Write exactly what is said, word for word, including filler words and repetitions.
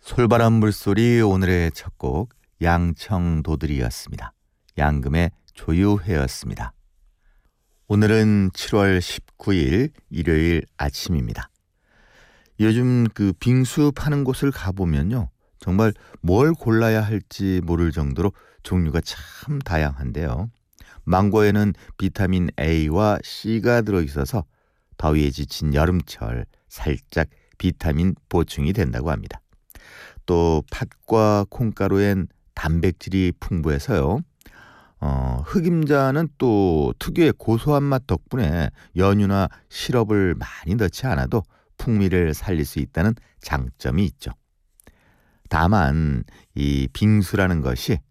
솔바람 물소리 오늘의 첫 곡 양청도들이었습니다. 양금의 조유회였습니다. 오늘은 칠월 십구일 일요일 아침입니다. 요즘 그 빙수 파는 곳을 가보면요, 정말 뭘 골라야 할지 모를 정도로 종류가 참 다양한데요. 망고에는 비타민 A와 C가 들어있어서 더위에 지친 여름철 살짝 비타민 보충이 된다고 합니다. 또 팥과 콩가루엔 단백질이 풍부해서요. 어, 흑임자는 또 특유의 고소한 맛 덕분에 연유나 시럽을 많이 넣지 않아도 풍미를 살릴 수 있다는 장점이 있죠. 다만 이 빙수라는 것이